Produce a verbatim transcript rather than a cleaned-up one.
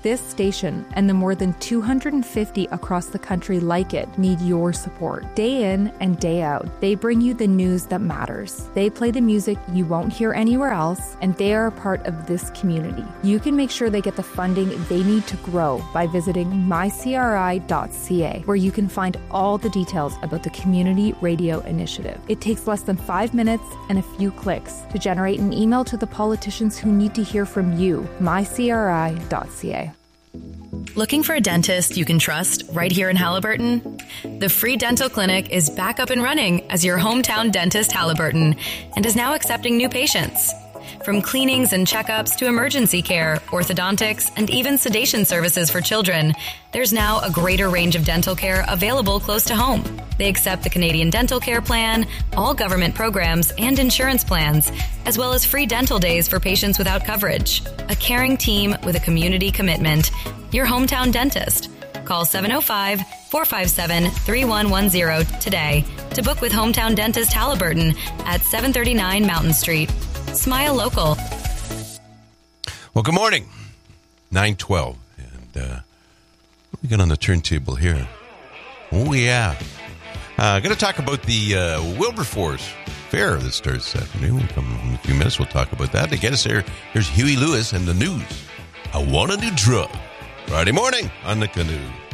This station and the more than two hundred fifty across the country like it need your support. Day in and day out, they bring you the news that matters. They play the music you won't hear anywhere else, and they are a part of this community. You can make sure they get the funding they need to grow by visiting my c r i dot c a, where you can find all the details about the Community Radio Initiative. It takes less than five minutes and a few clicks to generate an email to the politicians who need to hear from you. my c r i dot c a. Looking for a dentist you can trust right here in Haliburton? The Free Dental Clinic is back up and running as your hometown dentist, Haliburton, and is now accepting new patients. From cleanings and checkups to emergency care, orthodontics, and even sedation services for children, there's now a greater range of dental care available close to home. They accept the Canadian Dental Care Plan, all government programs and insurance plans, as well as free dental days for patients without coverage. A caring team with a community commitment. Your hometown dentist. Call seven oh five, four five seven, three one one zero today to book with Hometown Dentist Haliburton at seven thirty-nine Mountain Street. Smile local. Well, good morning. nine twelve. And uh, what we got on the turntable here? Oh, yeah. I'm uh, going to talk about the uh, Wilberforce Fair that starts this afternoon. We'll come in a few minutes. We'll talk about that. To get us there, here's Huey Lewis and the news. I want a new drug. Friday morning on The Canoe.